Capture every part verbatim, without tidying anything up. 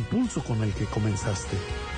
impulso con el que comenzaste.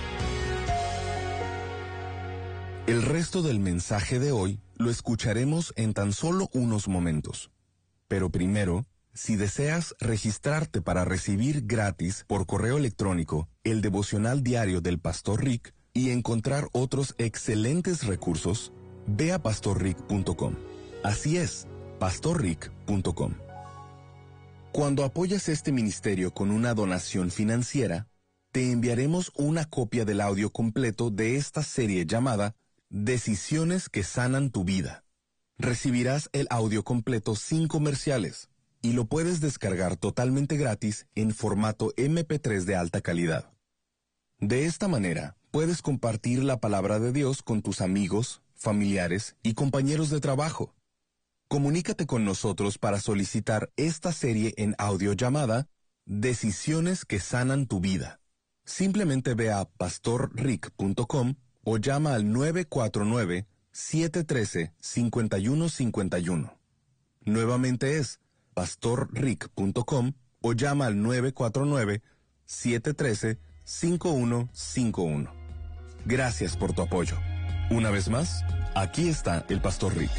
El resto del mensaje de hoy lo escucharemos en tan solo unos momentos. Pero primero, si deseas registrarte para recibir gratis por correo electrónico el devocional diario del Pastor Rick y encontrar otros excelentes recursos, ve a pastor rick punto com. Así es, pastor rick punto com. Cuando apoyas este ministerio con una donación financiera, te enviaremos una copia del audio completo de esta serie llamada Decisiones que sanan tu vida. Recibirás el audio completo sin comerciales y lo puedes descargar totalmente gratis en formato eme pe tres de alta calidad. De esta manera, puedes compartir la palabra de Dios con tus amigos, familiares y compañeros de trabajo. Comunícate con nosotros para solicitar esta serie en audio llamada Decisiones que sanan tu vida. Simplemente ve a pastor rick punto com o llama al nueve cuatro nueve, siete uno tres, cinco uno cinco uno. Nuevamente es pastor rick punto com o llama al nueve cuatro nueve, siete uno tres, cinco uno cinco uno. Gracias por tu apoyo. Una vez más, aquí está el Pastor Rick.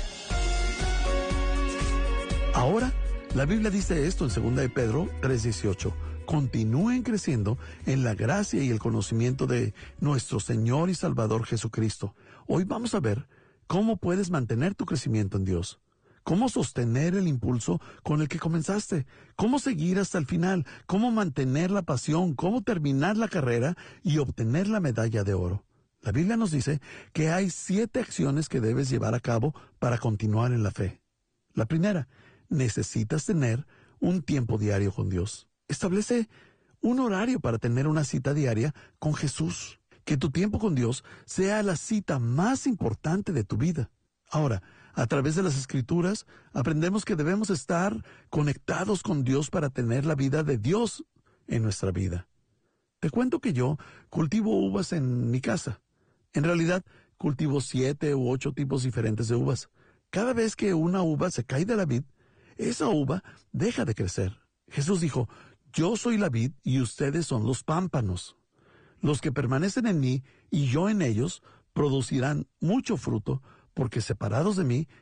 Ahora, la Biblia dice esto en segunda de Pedro tres dieciocho. Continúen creciendo en la gracia y el conocimiento de nuestro Señor y Salvador Jesucristo. Hoy vamos a ver cómo puedes mantener tu crecimiento en Dios. Cómo sostener el impulso con el que comenzaste. Cómo seguir hasta el final. Cómo mantener la pasión. Cómo terminar la carrera y obtener la medalla de oro. La Biblia nos dice que hay siete acciones que debes llevar a cabo para continuar en la fe. La primera, necesitas tener un tiempo diario con Dios. Establece un horario para tener una cita diaria con Jesús. Que tu tiempo con Dios sea la cita más importante de tu vida. Ahora, a través de las Escrituras, aprendemos que debemos estar conectados con Dios para tener la vida de Dios en nuestra vida. Te cuento que yo cultivo uvas en mi casa. En realidad, cultivo siete u ocho tipos diferentes de uvas. Cada vez que una uva se cae de la vid, esa uva deja de crecer. Jesús dijo, yo soy la vid y ustedes son los pámpanos. Los que permanecen en mí y yo en ellos producirán mucho fruto, porque separados de mí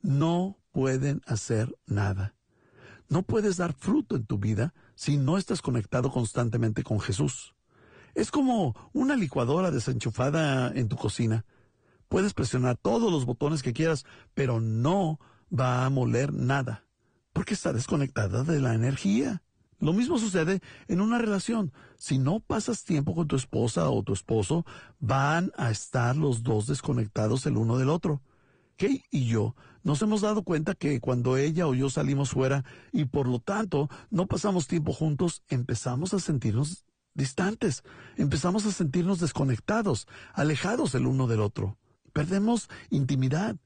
no pueden hacer nada. No puedes dar fruto en tu vida si no estás conectado constantemente con Jesús. Es como una licuadora desenchufada en tu cocina. Puedes presionar todos los botones que quieras, pero no va a moler nada, porque está desconectada de la energía. Lo mismo sucede en una relación. Si no pasas tiempo con tu esposa o tu esposo, van a estar los dos desconectados el uno del otro. Kay y yo nos hemos dado cuenta que cuando ella o yo salimos fuera y por lo tanto no pasamos tiempo juntos, empezamos a sentirnos distantes, empezamos a sentirnos desconectados, alejados el uno del otro. Perdemos intimidad.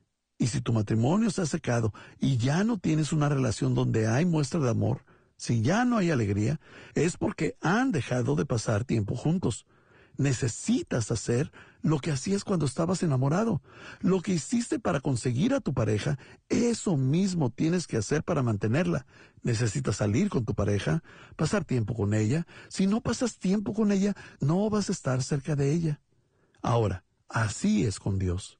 Y si tu matrimonio se ha secado y ya no tienes una relación donde hay muestra de amor, si ya no hay alegría, es porque han dejado de pasar tiempo juntos. Necesitas hacer lo que hacías cuando estabas enamorado. Lo que hiciste para conseguir a tu pareja, eso mismo tienes que hacer para mantenerla. Necesitas salir con tu pareja, pasar tiempo con ella. Si no pasas tiempo con ella, no vas a estar cerca de ella. Ahora, así es con Dios.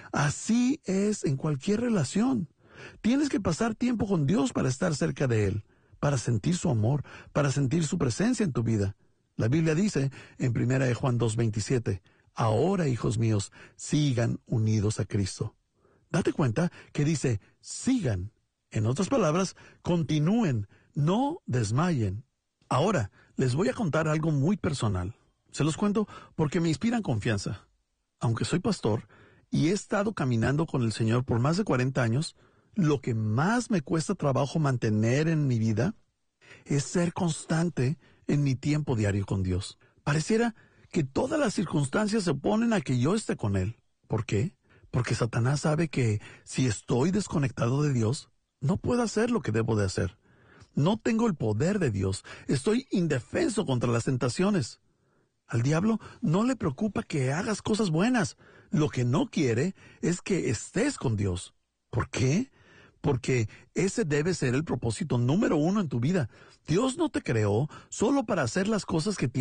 Así es en cualquier relación. Tienes que pasar tiempo con Dios para estar cerca de Él, para sentir su amor, para sentir su presencia en tu vida. La Biblia dice en primera de Juan dos veintisiete, ahora, hijos míos, sigan unidos a Cristo. Date cuenta que dice, sigan. En otras palabras, continúen, no desmayen. Ahora, les voy a contar algo muy personal. Se los cuento porque me inspiran confianza. Aunque soy pastor y he estado caminando con el Señor por más de cuarenta años, lo que más me cuesta trabajo mantener en mi vida es ser constante en mi tiempo diario con Dios. Pareciera que todas las circunstancias se oponen a que yo esté con Él. ¿Por qué? Porque Satanás sabe que si estoy desconectado de Dios, no puedo hacer lo que debo de hacer. No tengo el poder de Dios. Estoy indefenso contra las tentaciones. Al diablo no le preocupa que hagas cosas buenas. Lo que no quiere es que estés con Dios. ¿Por qué? Porque ese debe ser el propósito número uno en tu vida. Dios no te creó solo para hacer las cosas que tienes